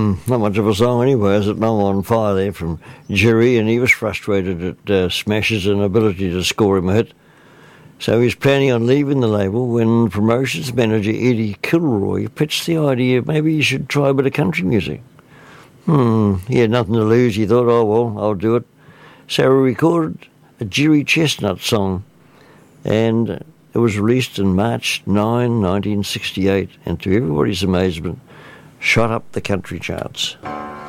Not much of a song anyway, as it? No on fire there from Jerry, and he was frustrated at Smash's inability to score him a hit. So he's planning on leaving the label when promotions manager Eddie Kilroy pitched the idea maybe he should try a bit of country music. He had nothing to lose. He thought, oh well, I'll do it. So he recorded a Jerry Chestnut song, and it was released in March 9, 1968, and to everybody's amazement, shot up the country charts.